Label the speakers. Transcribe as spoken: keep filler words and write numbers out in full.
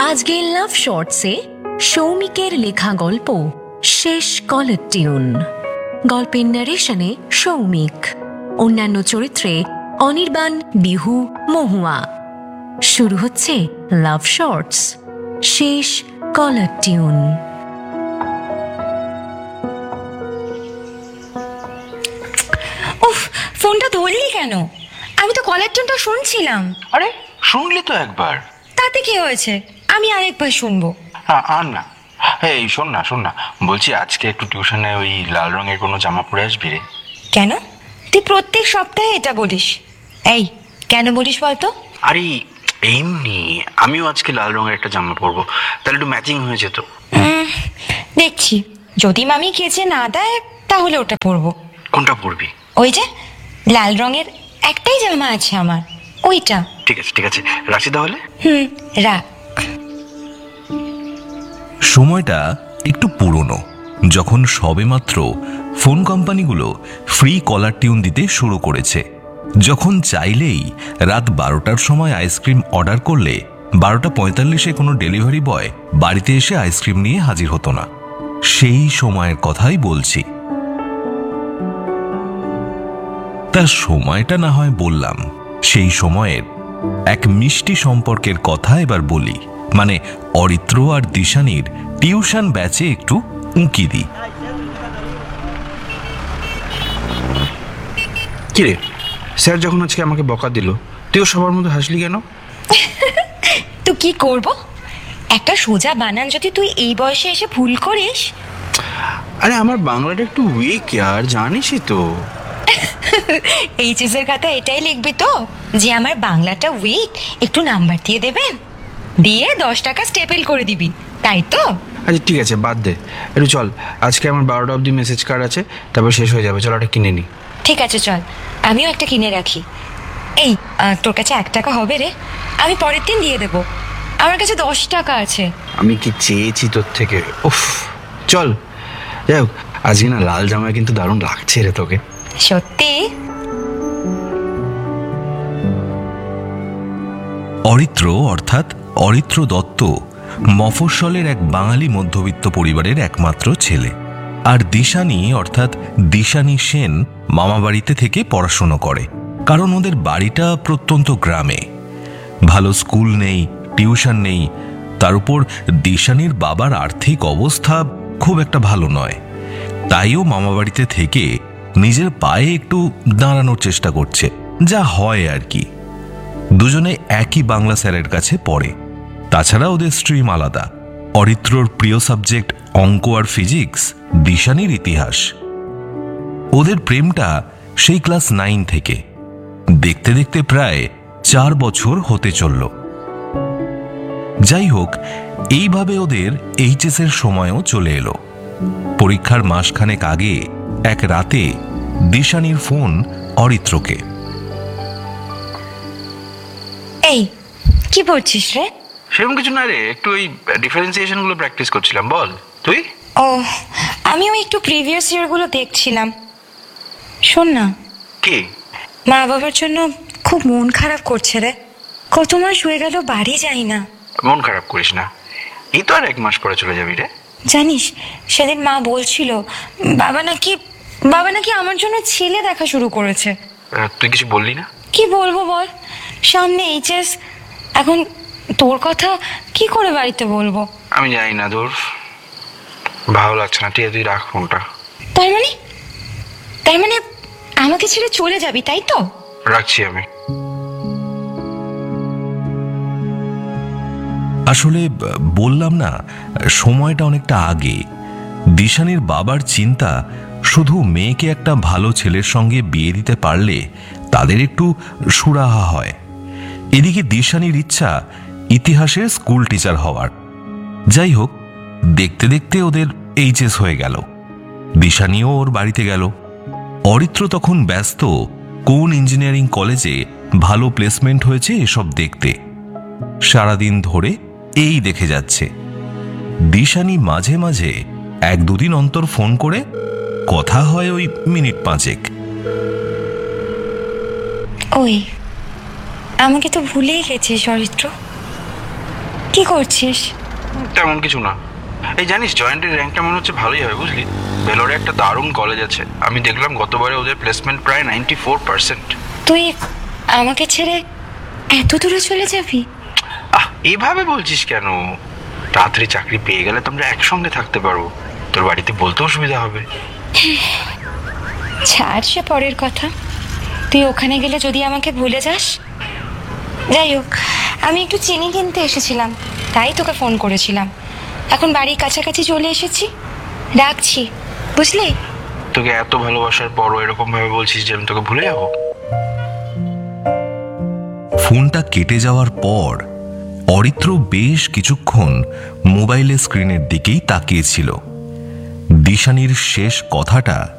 Speaker 1: আজকের লাভ শর্টসে সৌমিকের লেখা গল্প শেষ কলার টিউন। গল্পের ন্যারেশনে সৌমিক, অন্যান্য চরিত্রে অনির্বাণ, বিহু, মহুয়া। শুরু হচ্ছে লাভ শর্টস শেষ কলার টিউন।
Speaker 2: উফ, ফোনটা ধরলি কেন? আমি তো কলার টিউনটা শুনছিলাম।
Speaker 3: আরে শুনলি তো একবার,
Speaker 2: তাতে কি হয়েছে? আমি আরেকবার শুনবো।
Speaker 3: হ্যাঁ আর না। এই শোন না শোন না বলছি, আজকে একটু টিউশনে ওই লাল রঙের কোনো জামা পরে আসবি রে।
Speaker 2: কেন? তুই প্রত্যেক সপ্তাহে এটা বলিস। এই কেন বলিস বলতো?
Speaker 3: আরে এমনি, আমিও আজকে লাল রঙের একটা জামা পরবো, তাহলে একটু ম্যাচিং হয়ে যেত।
Speaker 2: দেখছি, যদি মামি কেচে না দেয় তাহলে ওটা পরবো।
Speaker 3: কোনটা পরবি?
Speaker 2: ওই যে লাল রঙের একটাই জামা আছে আমার, ওইটা।
Speaker 3: ঠিক আছে ঠিক আছে, রাখছি তাহলে।
Speaker 2: হুম, রাখ।
Speaker 4: সময়টা একটু পুরনো, যখন সবেমাত্র ফোন কোম্পানিগুলো ফ্রি কলার টিউন দিতে শুরু করেছে। যখন চাইলেই রাত বারোটার সময় আইসক্রিম অর্ডার করলে বারোটা পঁয়তাল্লিশে কোনো ডেলিভারি বয় বাড়িতে এসে আইসক্রিম নিয়ে হাজির হতো না। সেই সময়ের কথাই বলছি। তার সময়টা না হয় বললাম, সেই সময়ের এক মিষ্টি সম্পর্কের কথা এবার বলি। মানে অরিত্র আর দিশানির টিউশন ব্যাচে একটু উঁকি দিই।
Speaker 3: কিরে, স্যার যখন আজকে আমাকে বকা দিল, তুইও সবার মধ্যে হাসলি কেন?
Speaker 2: তো কি করব? একটা সোজা বানান যদি তুই এই বয়সে এসে ভুল করিস।
Speaker 3: আরে আমার বাংলাটা একটু উইক আর, জানিসই তো।
Speaker 2: এইচএস এর খাতা এটাই লিখবি তো, যে আমার বাংলাটা উইক, একটু নাম্বার দিয়ে দেবেন, দিয়ে দশ টাকা স্টেপেল করে দিবি, তাই তো?
Speaker 3: আচ্ছা ঠিক আছে, বাদ দে। একটু চল, আজকে আমার বারোটা অব্দি মেসেজ কার্ড আছে, তারপর শেষ হয়ে যাবে। চল ওটা কিনে নি।
Speaker 2: ঠিক আছে চল, আমিও একটা কিনে রাখি। এই তোর কাছে এক টাকা হবে রে? আমি পরের দিন দিয়ে দেবো, আমার কাছে দশ টাকা আছে।
Speaker 3: আমি কি চেয়েছি তোর থেকে? উফ, চল। যাই হোক, আজকে না লাল জামায় কিন্তু দারুণ লাগছে রে তোকে।
Speaker 2: সত্যি?
Speaker 4: অরিত্র অর্থাৎ অরিত্র দত্ত মফস্বলের এক বাঙালি মধ্যবিত্ত পরিবারের একমাত্র ছেলে। আর দিশানি অর্থাৎ দিশানি সেন মামাবাড়িতে থেকে পড়াশুনো করে, কারণ ওদের বাড়িটা প্রত্যন্ত গ্রামে। ভালো স্কুল নেই, টিউশন নেই, তার উপর দিশানির বাবার আর্থিক অবস্থা খুব একটা ভালো নয়। তাইও মামাবাড়িতে থেকে নিজের পায়ে একটু দাঁড়ানোর চেষ্টা করছে, যা হয় আর কি। দুজনে একই বাংলা স্যারের কাছে পড়ে, তাছাড়া ওদের স্ট্রিম আলাদা। অরিত্রর প্রিয় সাবজেক্ট অঙ্ক আর ফিজিক্স, দিশানির ইতিহাস। ওদের প্রেমটা সেই ক্লাস নাইন থেকে, দেখতে দেখতে প্রায় চার বছর হতে চলল। যাই হোক, এইভাবে ওদের এইচএস এর সময়ও চলে এলো। পরীক্ষার মাসখানেক আগে এক রাতে দিশানির ফোন অরিত্রকে।
Speaker 2: এই কি পড়ছিস রে?
Speaker 3: সেরকম কিছু না রে, একটু ওই ডিফারেন্সিয়েশন গুলো প্র্যাকটিস করছিলাম। বল তুই?
Speaker 2: ও, আমিও একটু প্রিভিয়াস ইয়ার গুলো দেখছিলাম। শোন না,
Speaker 3: কি?
Speaker 2: মা বাবার জন্য খুব মন খারাপ করছে রে। কত মাস হয়ে গেল বাড়ি যাই না।
Speaker 3: মন খারাপ করিস না, এই তো আর এক মাস পরে চলে যাবি রে।
Speaker 2: জানিস, সেদিন মা বলছিল বাবা নাকি বাবা নাকি আমার জন্য ছেলে দেখা শুরু করেছে।
Speaker 3: তুই কিছু বললি না?
Speaker 2: কি বলবো বল, সামনে এইচএস, এখন তোর কথা কি করে বাড়িতে বলবো?
Speaker 3: আমি জানি না, দূর, ভালো লাগছে না। ঠিক আছে, তুই রাখ ফোনটা।
Speaker 2: তার মানে তার মানে আমাকে ছেড়ে চলে যাবি, তাই তো?
Speaker 3: রাখছি আমি।
Speaker 4: আসলে বললাম না, সময়টা অনেকটা আগে। দিশানির বাবার চিন্তা শুধু মেয়েকে একটা ভালো ছেলের সঙ্গে বিয়ে দিতে পারলে তাদের একটু সুরাহা হয়। এদিকে দিশানির ইচ্ছা ইতিহাসের স্কুল টিচার হওয়ার। যাই হোক, দেখতে দেখতে ওদের এইচএস হয়ে গেল। দিশানিও ওর বাড়িতে গেল। অরিত্র তখন ব্যস্ত কোন ইঞ্জিনিয়ারিং কলেজে ভালো প্লেসমেন্ট হয়েছে এসব দেখতে। সারাদিন ধরে এই দেখে যাচ্ছে। দিশানি মাঝে মাঝে এক দুদিন অন্তর ফোন করে, কথা হয় ওই মিনিট পাঁচেক।
Speaker 2: ওই আমাকে তো ভুলেই গেছিস অরিত্র। কি করছিস?
Speaker 3: তেমন কিছু না। এই জানিস, জয়েন্টের র্যাঙ্কটা মনে হচ্ছে ভালোই হবে, বুঝলি? ভেলোরে একটা দারুণ কলেজ আছে, আমি দেখলাম গতবারে ওদের প্লেসমেন্ট প্রায় নাইনটি ফোর পার্সেন্ট।
Speaker 2: তুই আমাকে ছেড়ে এত দূরে চলে যাবি?
Speaker 3: আহ, এভাবে বলছিস কেন? তাড়াতাড়ি চাকরি পেয়ে গেলে তোমরা একসঙ্গে থাকতে পারবো, তোর বাড়িতে বলতেও সুবিধা হবে।
Speaker 2: ছাড় সে পরের কথা। তুই ওখানে গেলে যদি আমাকে ভুলে যাস। যাই হোক, আমি একটু চিনি কিনতে এসেছিলাম, তাই তোকে ফোন করেছিলাম। এখন বাড়ির কাছাকাছি চলে এসেছি, রাখছি, বুঝলি?
Speaker 3: তোকে এত ভালোবাসার পরও এরকম ভাবে বলছিস যে আমি তোকে ভুলে যাবো?
Speaker 4: ফোনটা কেটে যাওয়ার পর অরিত্র বেশ কিছুক্ষণ মোবাইলের স্ক্রিনের দিকেই তাকিয়েছিল। দিশানির শেষ কথাটা